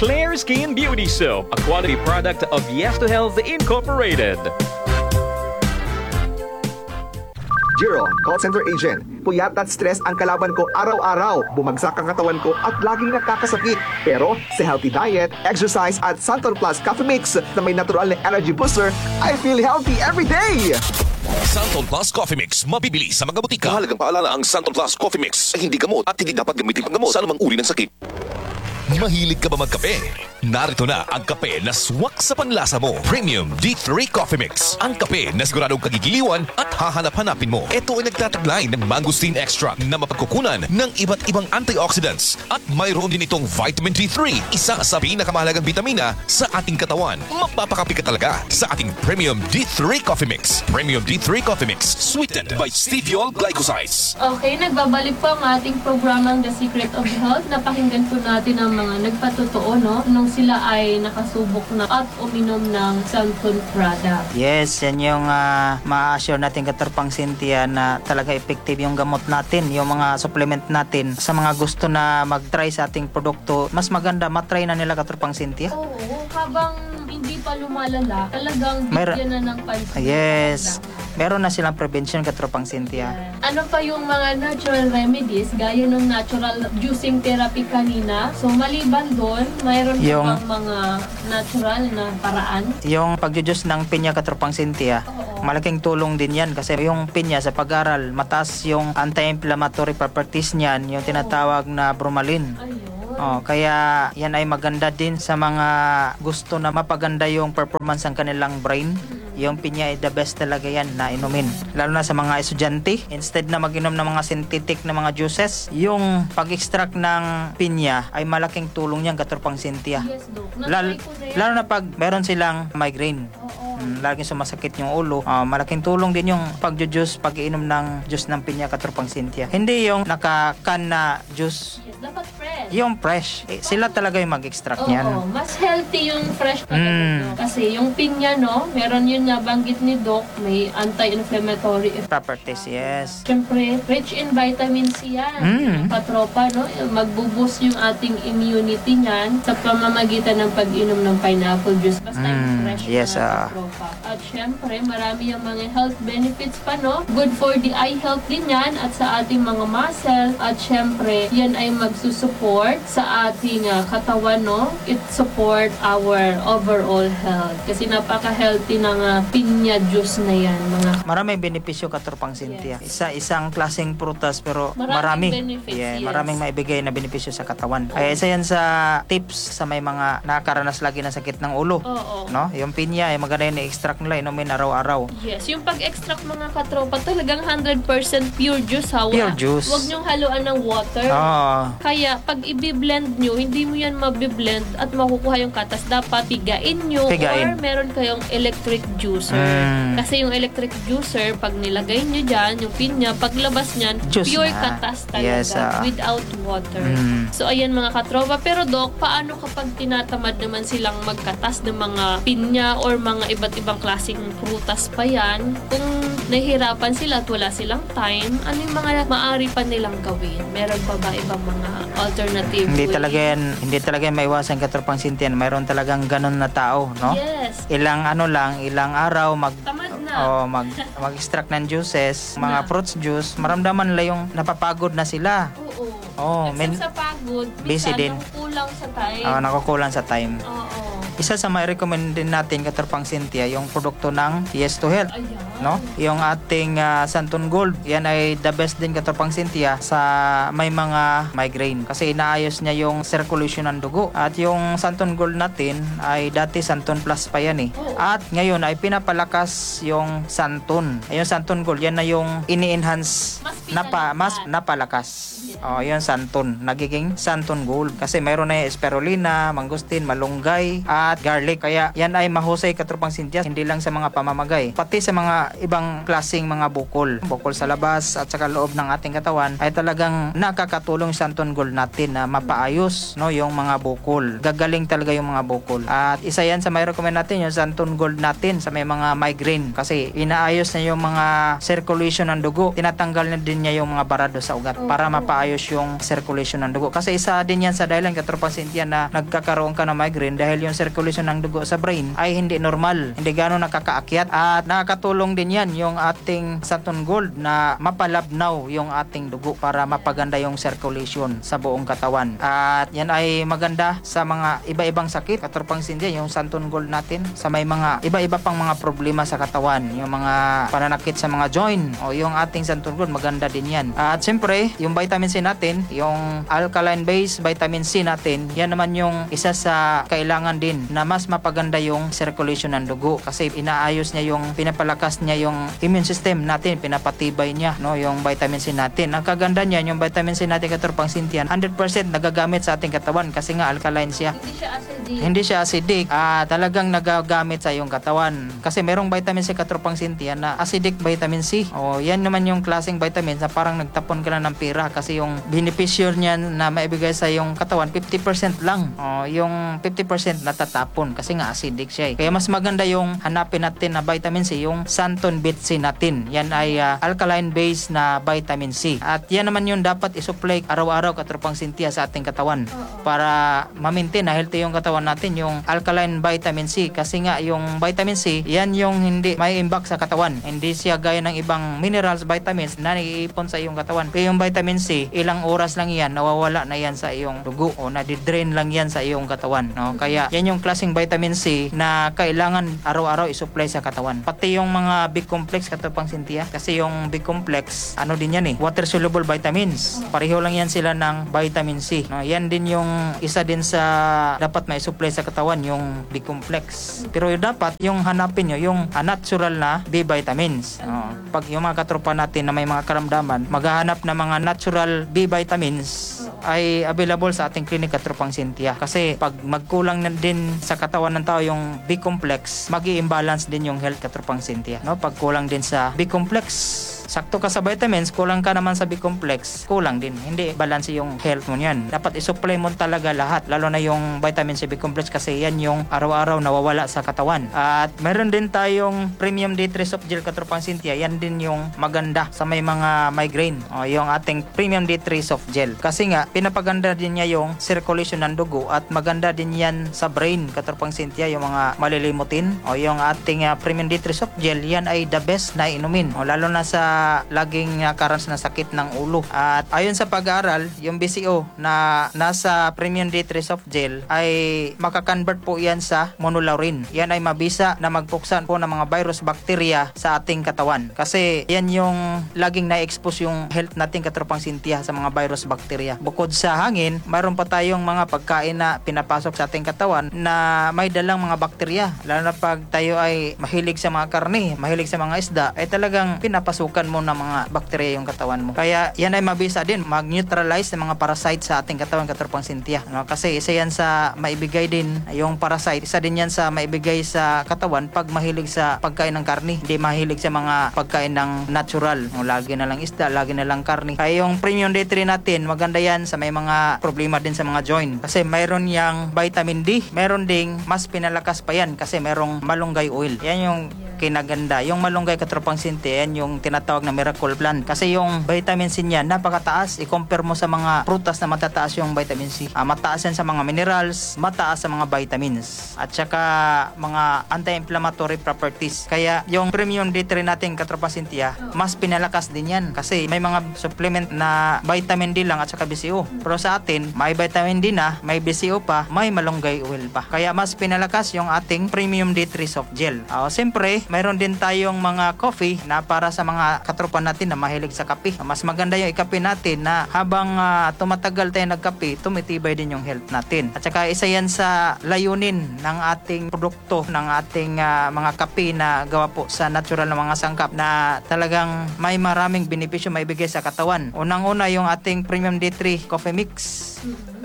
Clear Skin Beauty Soap, a quality product of Yes to Health Incorporated. Jiro, call center agent. Puyat at stress ang kalaban ko araw-araw. Bumagsak ang katawan ko at laging nakakasakit. Pero sa healthy diet, exercise at Santon Plus Coffee Mix na may natural na energy booster, I feel healthy every day! Santon Plus Coffee Mix, mabibili sa mga butika. Mahalagang paalala, ang Santon Plus Coffee Mix ay hindi gamot at hindi dapat gamitin pang gamot sa anumang uri ng sakit. Mahilig ka ba magkape? Narito na ang kape na swak sa panlasa mo. Premium D3 Coffee Mix. Ang kape na siguradong kagigiliwan at hahanap-hanapin mo. Ito ay nagtataglay ng mangosteen extract na mapagkukunan ng iba't ibang antioxidants. At mayroon din itong vitamin D3, isa sa pinakamahalagang vitamina sa ating katawan. Mapapakapi ka talaga sa ating Premium D3 Coffee Mix. Premium D3 Coffee Mix, sweetened by stevia glycosides. Okay, nagbabalik po ang ating programang The Secret of Health. Napakinggan po natin ang mga nagpatotoo, no? Nung sila ay nakasubok na at uminom ng Santon product. Yes, yan yung ma-assure natin katarpang Cynthia na talaga effective yung gamot natin, yung mga supplement natin. Sa mga gusto na mag-try sa ating produkto, mas maganda matry na nila katarpang Cynthia. Oo, habang hindi pa lumalala, talagang bigyan na ng pansin. Yes. Meron na silang prevention katarpang Cynthia. Ano pa yung mga natural remedies gaya ng natural juicing therapy kanina? So maliban doon, mayroon pa bang mga natural na paraan? Yung pagjujuice ng pinya katarpang Cynthia, malaking tulong din yan kasi yung pinya sa pag-aral, mataas yung anti-inflammatory properties niyan, yung tinatawag na bromelain. Kaya yan ay maganda din sa mga gusto na mapaganda yung performance ng kanilang brain. Yung pinya ay the best talaga yan na inumin. Lalo na sa mga estudyante, instead na mag-inom ng mga synthetic na mga juices, yung pag-extract ng pinya ay malaking tulong yan katarpang Cynthia. Yes, Doc. Lalo na pag meron silang migraine. Laging sumasakit yung ulo. Malaking tulong din yung pag-juice, pag-inom ng juice ng pinya katarpang Cynthia. Hindi yung naka-can na juice. Yes, dapat fresh. Yung fresh. Sila talaga yung mag-extract niyan. Oo, mas healthy yung fresh talaga. Kasi yung pinya, no, meron yun na banggit ni Doc, may anti-inflammatory properties, yes. Siyempre, rich in vitamin C yan. Katropa, no? Magbo-boost yung ating immunity niyan sa pamamagitan ng pag-inom ng pineapple juice. Basta yung fresh yes, na katropa. At siyempre, marami yung mga health benefits pa, no? Good for the eye health din yan at sa ating mga muscle. At siyempre, yan ay magsusupport sa ating katawan, no? It support our overall health. Kasi napaka-healthy ng pinya juice na yan. Maraming benepisyo katarpang Cynthia. Yes. Isang klaseng prutas pero maraming benefits, yes. Maraming maibigay na benepisyo sa katawan. Ay isa yan sa tips sa may mga nakakaranas lagi ng sakit ng ulo. No? Yung pinya ay maganda yun i-extract nila, inumin araw-araw. Yes, yung pag-extract mga katropa talagang 100% pure juice ha. Pure juice. Huwag nyong haluan ng water. Kaya pag i-blend nyo, hindi mo yan mabiblend at makukuha yung katas. Dapat pigain nyo or meron kayong electric juicer. Kasi yung electric juicer, pag nilagay nyo dyan, yung pinya, paglabas nyan, juice pure na. katas talaga. Yes, without water. So ayan mga katropa. Pero Doc, paano kapag tinatamad naman silang magkatas ng mga pinya or mga iba't ibang klaseng prutas pa yan? Kung nahihirapan sila at wala silang time, ano yung mga maaari pa nilang gawin? Meron pa ba ibang mga alternative Hindi way? talaga yan maiwasan katarpang Cynthia. Mayroon talagang ganun na tao, no? Yes. Ilang araw Tamad na. mag-extract ng juices, mga fruits juice, maramdaman nila yung napapagod na sila. Oo. Sa pagod, busy din. nakukulang sa time. Nakukulang sa time. Oo. Isa sa may recommend din natin katarpang Cynthia, yung produkto ng Yes to Health. No? Yung ating Santon Gold, yan ay the best din katarpang Cynthia sa may mga migraine kasi inaayos niya yung circulation ng dugo. At yung Santon Gold natin ay dati Santon Plus pa yan eh. At ngayon ay pinapalakas yung Santon. Yung Santon Gold, yan na yung ini-enhance mas napalakas. Yung Santon, nagiging Santon Gold kasi mayroon na yung spirulina, mangustin, malunggay at garlic. Kaya yan ay mahusay katarpang Cynthia, hindi lang sa mga pamamagay, pati sa mga ibang klaseng mga bukol sa labas at saka loob ng ating katawan ay talagang nakakatulong Santon Gold natin na mapaayos, no, yung mga bukol. Gagaling talaga yung mga bukol. At isa yan sa may recommend natin, yung Santon Gold natin sa may mga migraine kasi inaayos na yung mga circulation ng dugo, tinatanggal na din din niya yung mga barado sa ugat para mapaayos yung circulation ng dugo. Kasi isa din yan sa dahilan, katropang Cynthia, na nagkakaroon ka ng migraine dahil yung circulation ng dugo sa brain ay hindi normal, hindi gano'n nakakaakyat. At nakakatulong din yan yung ating Santon Gold na mapalabnaw yung ating dugo para mapaganda yung circulation sa buong katawan. At yan ay maganda sa mga iba-ibang sakit, katropang Cynthia, yung Santon Gold natin sa may mga iba-iba pang mga problema sa katawan, yung mga pananakit sa mga joint, o yung ating Santon Gold, maganda din yan. At siyempre, yung vitamin C natin, yung alkaline based vitamin C natin, yan naman yung isa sa kailangan din na mas mapaganda yung circulation ng dugo kasi inaayos niya yung, pinapalakas niya yung immune system natin, pinapatibay niya, no, yung vitamin C natin. Ang kaganda niyan, yung vitamin C natin, katropang Cynthia, 100% nagagamit sa ating katawan kasi nga alkaline siya. Hindi siya acidic. Talagang nagagamit sa iyong katawan. Kasi merong vitamin C, katropang Cynthia, na acidic vitamin C. O yan naman yung klaseng vitamin na parang nagtapon ka na ng pera kasi yung benepisyo niya na maibigay sa iyong katawan 50% lang. O yung 50% natatapon kasi nga acidic siya. Kaya mas maganda yung hanapin natin na vitamin C, yung Santon Beet C natin. Yan ay alkaline based na vitamin C. At yan naman yung dapat isupply araw-araw, katropang Cynthia, sa ating katawan para ma-maintain na healthy yung katawan natin, yung alkaline vitamin C. Kasi nga yung vitamin C, yan yung hindi may imbak sa katawan. Hindi siya gaya ng ibang minerals, vitamins na naiipon sa iyong katawan. Kaya yung vitamin C, ilang oras lang yan, nawawala na yan sa iyong dugo o nadidrain lang yan sa iyong katawan. No? Kaya yan yung klaseng vitamin C na kailangan araw-araw isupply sa katawan. Pati yung mga B-complex, katropang Cynthia, kasi yung B-complex, ano din yan water-soluble vitamins. Pareho lang yan sila ng vitamin C. No? Yan din yung isa din sa dapat ma-supply sa katawan, yung B-complex. Pero yung dapat, yung hanapin nyo, yung natural na B vitamins. Pag yung mga katropa natin na may mga karamdaman, maghahanap ng mga natural B vitamins ay available sa ating clinic, katropang Cynthia. Kasi pag magkulang na din sa katawan ng tao yung B-complex, mag-i-imbalance din yung health, katropang Cynthia. No? Pag kulang din sa B-complex, sakto ka sa vitamins, kulang ka naman sa B-complex, kulang din. Hindi balance yung health mo yan. Dapat isupply mo talaga lahat, lalo na yung vitamin C, B-complex, kasi yan yung araw-araw nawawala sa katawan. At meron din tayong Premium D3 Soft Gel, katropang Cynthia. Yan din yung maganda sa may mga migraine. Yung ating Premium D3 Soft Gel. Kasi nga, pinapaganda din niya yung circulation ng dugo at maganda din yan sa brain, katropang Cynthia, yung mga malilimutin. Yung ating Premium D3 Soft Gel, yan ay the best na inumin. Lalo na sa laging nakaranas na sakit ng ulo. At ayon sa pag-aaral, yung BCO na nasa Premium D3 Soft Gel ay makakonvert po yan sa monolaurin. Yan ay mabisa na magpuksan po ng mga virus, bacteria sa ating katawan. Kasi yan yung laging na-expose yung health natin, katropang Cynthia, sa mga virus, bacteria. Bukod sa hangin, mayroon pa tayong mga pagkain na pinapasok sa ating katawan na may dalang mga bakterya. Lalo na pag tayo ay mahilig sa mga karne, mahilig sa mga isda, ay talagang pinapasukan mo ng mga bakterya yung katawan mo. Kaya yan ay mabisa din mag-neutralize ng mga parasite sa ating katawan, katropang Cynthia. No? Kasi isa yan sa maibigay din yung parasite. Isa din yan sa maibigay sa katawan pag mahilig sa pagkain ng karne. Hindi mahilig sa mga pagkain ng natural. No? Lagi na lang isda, lagi na lang karne. Kaya yung Premium D3 natin, maganda yan sa may mga problema din sa mga joint. Kasi mayroon yang vitamin D. Mayroon ding mas pinalakas pa yan kasi mayroong malunggay oil. Yan yung kinaganda. Yung malunggay, katropang Cynthia, yan yung tinatawag na miracle plant. Kasi yung vitamin C niya, napakataas. I-compare mo sa mga prutas na matataas yung vitamin C. Mataas yan sa mga minerals, mataas sa mga vitamins. At saka mga anti-inflammatory properties. Kaya yung Premium D3 natin, katropang Cynthia, mas pinalakas din yan. Kasi may mga supplement na vitamin D lang at saka BCO. Pero sa atin, may vitamin D na, may BCO pa, may malunggay oil pa. Kaya mas pinalakas yung ating Premium D3 Soft Gel. Siyempre, mayroon din tayong mga coffee na para sa mga katropa natin na mahilig sa kape. Mas maganda yung ikape natin na habang tumatagal tayo nagkape, tumitibay din yung health natin. At saka isa yan sa layunin ng ating produkto, ng ating mga kape na gawa po sa natural na mga sangkap na talagang may maraming benepisyo maibigay sa katawan. Unang-una yung ating Premium D3 Coffee Mix.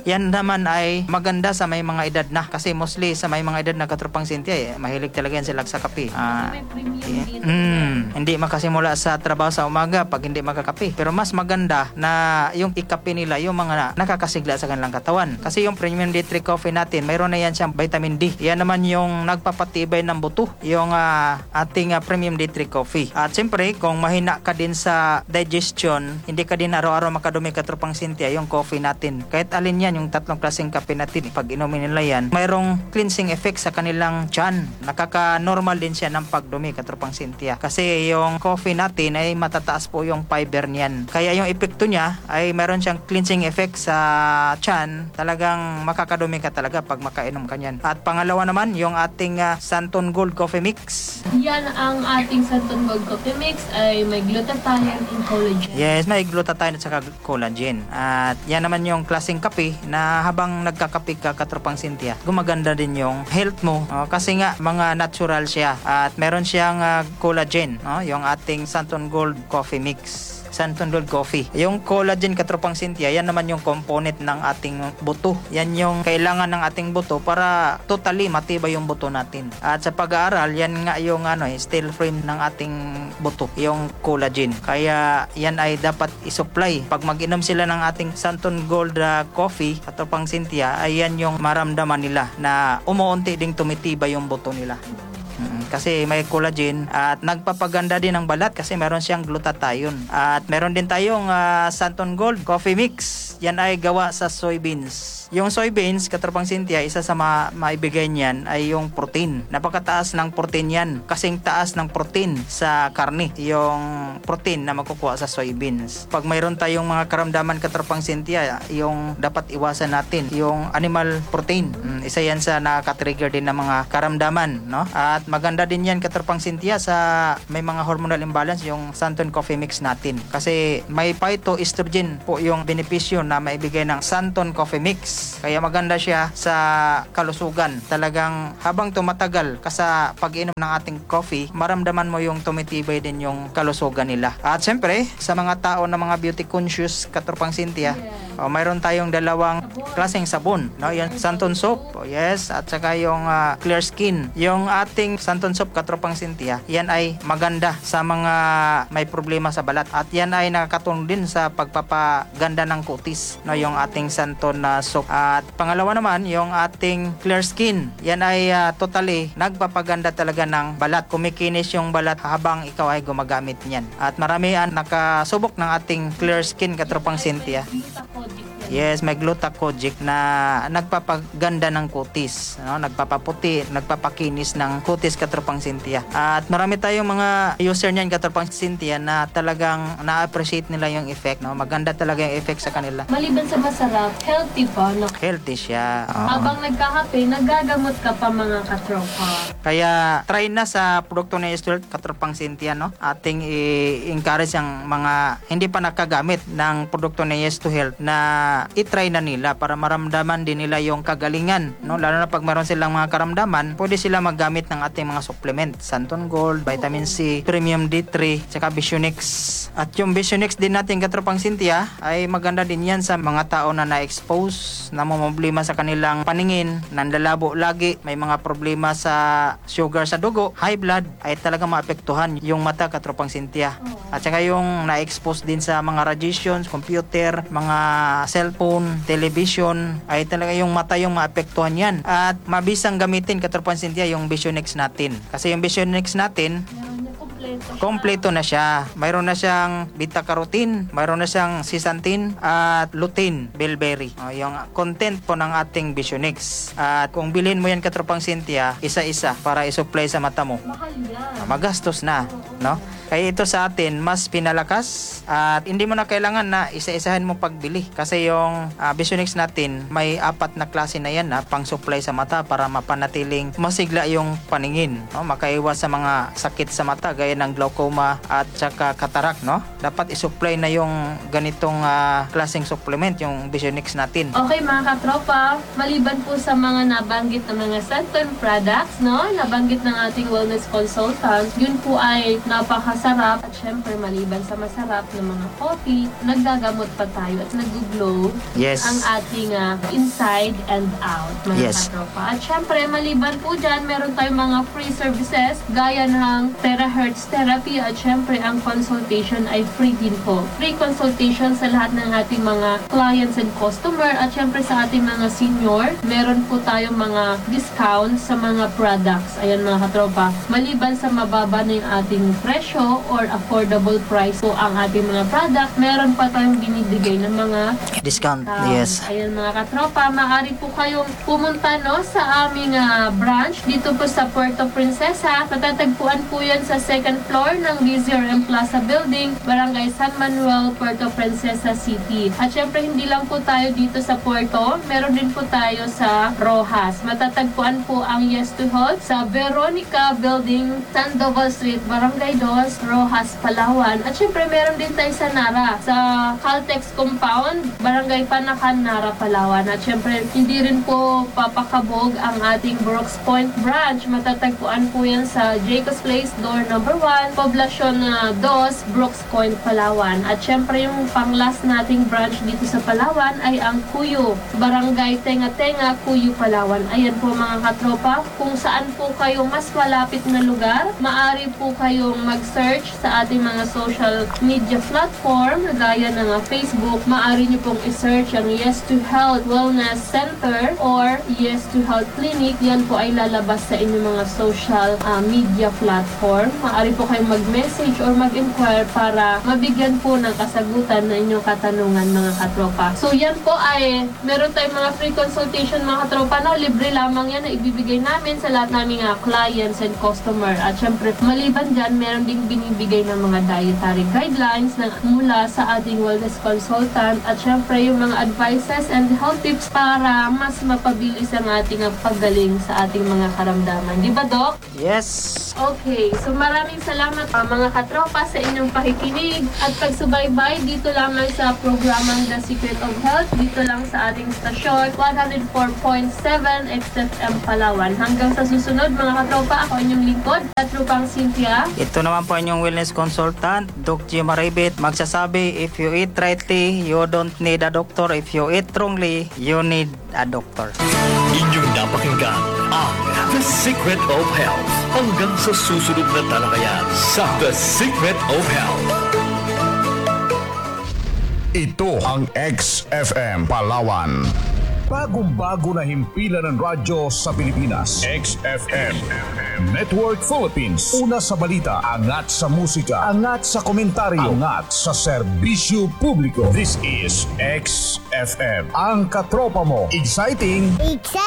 yan naman ay maganda sa may mga edad na. Kasi mostly sa may mga edad na katropang Cynthia, mahilig talaga yan sila sa kape. May premium dito. Hindi makasimula sa trabaho sa umaga pag hindi magkakape. Pero mas maganda na yung ikape nila, yung mga nakakasigla sa kanilang katawan. Kasi yung premium D3 coffee natin, mayroon na yan siyang vitamin D. Yan naman yung nagpapatibay ng buto, yung ating premium D3 coffee. At siyempre, kung mahina ka din sa digestion, hindi ka din araw-araw makadumi katropang Cynthia, yung coffee natin. Kahit alin yan, yung tatlong klaseng kape natin, pag inumin nila yan, mayroong cleansing effect sa kanilang tiyan. Nakaka-normal din siya ng pagdumi katropang Cynthia. Kasi yung coffee natin ay matataas po yung fiber niyan. Kaya yung epekto niya ay mayroon siyang cleansing effect sa tiyan. Talagang makakadumi ka talaga pag makainom ka niyan. At pangalawa naman, yung ating Santon Gold Coffee Mix. Yan ang ating Santon Gold Coffee Mix ay may glutathione and collagen. Yes, may glutathione at saka collagen. At yan naman yung klaseng kape na habang nagkakape ka katropang Cynthia, gumaganda din yung health mo. Kasi nga, mga natural siya. At meron siyang collagen, yung ating Santon Gold Coffee Mix. Santon Gold Coffee. Yung collagen katropang Cynthia, yan naman yung component ng ating buto. Yan yung kailangan ng ating buto para totally matibay yung buto natin. At sa pag-aaral, yan nga yung steel frame ng ating buto, yung collagen. Kaya yan ay dapat isupply. Pag mag-inom sila ng ating Santon Gold Coffee katropang Cynthia, ay yan yung maramdaman nila na umuunti ding tumitibay yung buto nila. Kasi may collagen at nagpapaganda din ang balat kasi meron siyang glutathione. At meron din tayong Santon Gold Coffee Mix. Yan ay gawa sa soybeans. Yung soybeans, katropang Cynthia, isa sa maibigay niyan ay yung protein. Napakataas ng protein yan. Kasing taas ng protein sa karne. Yung protein na makukuha sa soybeans. Pag mayroon tayong mga karamdaman katropang Cynthia, yung dapat iwasan natin, yung animal protein. Isa yan sa nakaka-trigger din ng mga karamdaman, no? At maganda din yan katropang Cynthia sa may mga hormonal imbalance, yung Santon Coffee Mix natin. Kasi may phytoestrogen po yung benepisyo na maibigay ng Santon Coffee Mix. Kaya maganda siya sa kalusugan. Talagang habang tumatagal ka sa pag-inom ng ating coffee, maramdaman mo yung tumitibay din yung kalusugan nila. At syempre, sa mga tao na mga beauty conscious katropang Cynthia, mayroon tayong dalawang klaseng sabon, no? Yung Santon Soap, yes, at saka yung Clear Skin. Yung ating Santon Soap katropang Cynthia, yan ay maganda sa mga may problema sa balat. At yan ay nakakatulong din sa pagpapaganda ng kutis, no? Yung ating Santon Soap. At pangalawa naman, yung ating Clear Skin. Yan ay totally nagpapaganda talaga ng balat. Kumikinis yung balat habang ikaw ay gumagamit niyan. At marami ang nakasubok ng ating Clear Skin katropang Cynthia. Yes, may glucocogic na nagpapaganda ng kutis, no? Nagpapaputi, nagpapakinis ng kutis katropang Cynthia. At marami tayong mga user niyan katropang Cynthia na talagang na-appreciate nila yung effect, no? Maganda talaga yung effect sa kanila. Maliban sa masarap, healthy pa, no? Healthy siya. Oo. Habang nagkakape, nagagamot ka pa mga katropa. Kaya try na sa produkto ni Stuart katropang Cynthia, no? Ating i-encourage ang mga hindi pa nakagamit ng produkto ni Yes to Health na i-try na nila para maramdaman din nila yung kagalingan, no? Lalo na pag meron silang mga karamdaman, pwede sila maggamit ng ating mga supplement, Santon Gold, Vitamin C, Premium D3, saka Visionix. At yung Visionix din natin katropang Cynthia ay maganda din yan sa mga tao na na-expose, na problema sa kanilang paningin, nandalabo lagi, may mga problema sa sugar sa dugo, high blood, ay talaga maapektuhan yung mata katropang Cynthia. At saka yung na-expose din sa mga radiations, computer, mga cellphone, television, ay talaga yung mata yung maapektuhan yan. At mabisang gamitin katropang Cynthia yung Visionix natin. Kasi yung Visionix natin, kompleto na siya. Mayroon na siyang beta-carotene, mayroon na siyang zeaxanthin at lutein, bilberry. Yung content po ng ating Visionix. At kung bilhin mo yan katropang Cynthia, isa-isa para isupply sa mata mo, Mahal yan. magastos na, no? Kaya ito sa atin, mas pinalakas at hindi mo na kailangan na isa-isahin mo pagbili. Kasi yung Visionix natin, may 4 na klase na yan na pang-supply sa mata para mapanatiling masigla yung paningin, no? Makaiwas sa mga sakit sa mata gaya ng glaucoma at saka cataract, no? Dapat isupply na yung ganitong klaseng supplement, yung Visionix natin. Okay mga katropa, maliban po sa mga nabanggit na mga Santon products, no? Nabanggit ng ating wellness consultant, yun po ay napaka masarap at syempre maliban sa masarap na mga coffee, naggagamot pa tayo at nag-glow Yes. ang ating inside and out, mga Yes. katropa. At syempre, maliban po dyan, meron tayong mga free services gaya ng terahertz therapy at syempre ang consultation ay free din po. Free consultation sa lahat ng ating mga clients and customer at syempre sa ating mga senior, meron po tayong mga discounts sa mga products. Ayan mga katropa. Maliban sa mababa na yung ating presyo or affordable price po ang ating mga product, meron pa tayong binibigay ng mga Discount. discount. Yes. Ayan mga katropa, maaari po kayong pumunta no sa aming branch dito po sa Puerto Princesa. Matatagpuan po yan sa second floor ng BZRM Plaza Building, Barangay San Manuel, Puerto Princesa City. At syempre hindi lang po tayo dito sa Puerto, meron din po tayo sa Rojas. Matatagpuan po ang Yes to Health sa Veronica Building, Sandoval Street, Barangay 2, Rojas, Palawan. At syempre meron din tayo sa Nara, sa Caltex Compound, Barangay Panakan, Nara, Palawan. At syempre hindi rin po papakabog ang ating Brooks Point branch. Matatagpuan po yan sa Jacobs Place, door number 1, Poblacion 2, Brooks Point, Palawan. At syempre yung pang-last nating branch dito sa Palawan ay ang Cuyo, Barangay Tenga-Tenga, Cuyo, Palawan. Ayan po mga katropa, kung saan po kayo mas malapit na lugar, maaari po kayong mag-search sa ating mga social media platform gaya ng Facebook. Maaari nyo pong i-search ang Yes to Health Wellness Center or Yes to Health Clinic. Yan po ay lalabas sa inyong mga social media platform. Maaari po kayong mag-message or mag-inquire para mabigyan po ng kasagutan na inyong katanungan mga katropa. So yan po ay meron tayong mga free consultation mga katropa, no? Libre lamang yan na ibibigay namin sa lahat naming clients and customer. At syempre maliban dyan, meron ding binibigay ng mga dietary guidelines na mula sa ating wellness consultant at syempre yung mga advices and health tips para mas mapabilis ang ating paggaling sa ating mga karamdaman. Di ba, Doc? Yes. Okay, so maraming salamat mga katropa sa inyong pakikinig at pagsubaybay dito lamang sa programang The Secret of Health, dito lang sa ating stasyon 104.7 XFM Palawan. Hanggang sa susunod mga katropa, ako inyong lingkod, Katrupang Cynthia. Ito naman po inyong wellness consultant, Doc G. Maribit. Magsasabi, if you eat rightly, you don't need a doctor. If you eat wrongly, you need a doctor. Inyong napakinggan ang The Secret of Health. Hanggang sa susunod na talakayan sa The Secret of Health. Ito ang XFM Palawan. Bagong-bago na himpilan ng radyo sa Pilipinas. XFM Network Philippines. Una sa balita, angat sa musika, angat sa komentaryo, angat sa serbisyo publiko. This is XFM. Ang katropa mo. Exciting,